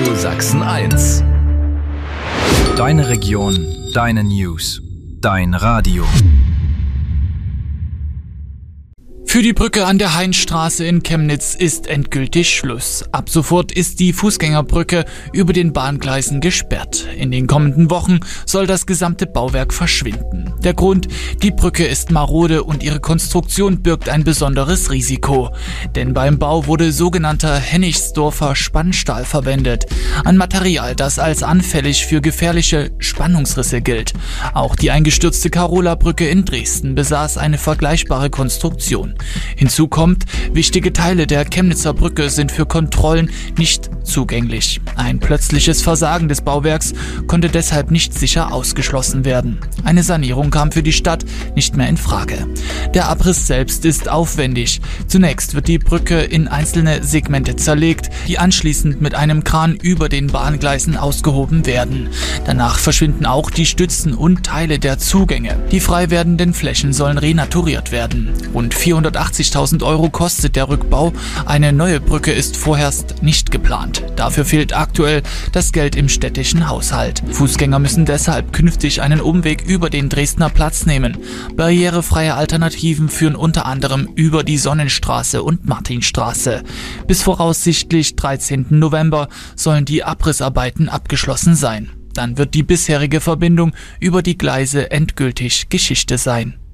Radio Sachsen 1. Deine Region, deine News, dein Radio. Für die Brücke an der Hainstraße in Chemnitz ist endgültig Schluss. Ab sofort ist die Fußgängerbrücke über den Bahngleisen gesperrt. In den kommenden Wochen soll das gesamte Bauwerk verschwinden. Der Grund: die Brücke ist marode und ihre Konstruktion birgt ein besonderes Risiko. Denn beim Bau wurde sogenannter Hennigsdorfer Spannstahl verwendet. Ein Material, das als anfällig für gefährliche Spannungsrisse gilt. Auch die eingestürzte Karola-Brücke in Dresden besaß eine vergleichbare Konstruktion. Hinzu kommt, wichtige Teile der Chemnitzer Brücke sind für Kontrollen nicht zugänglich. Ein plötzliches Versagen des Bauwerks konnte deshalb nicht sicher ausgeschlossen werden. Eine Sanierung kam für die Stadt nicht mehr in Frage. Der Abriss selbst ist aufwendig. Zunächst wird die Brücke in einzelne Segmente zerlegt, die anschließend mit einem Kran über den Bahngleisen ausgehoben werden. Danach verschwinden auch die Stützen und Teile der Zugänge. Die frei werdenden Flächen sollen renaturiert werden. Rund 480.000 € kostet der Rückbau. Eine neue Brücke ist vorerst nicht geplant. Dafür fehlt aktuell das Geld im städtischen Haushalt. Fußgänger müssen deshalb künftig einen Umweg über den Dresdner Platz nehmen. Barrierefreie Alternativen führen unter anderem über die Sonnenstraße und Martinstraße. Bis voraussichtlich 13. November sollen die Abrissarbeiten abgeschlossen sein. Dann wird die bisherige Verbindung über die Gleise endgültig Geschichte sein.